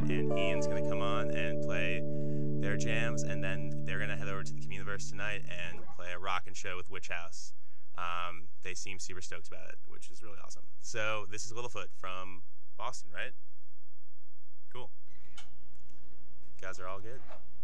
and Ian's going to come on and play their jams, and then they're going to head over to the Communiverse tonight and play a rockin' show with Witch House. They seem super stoked about it, which is really awesome. So this is Littlefoot from Boston, right? Cool. You guys are all good?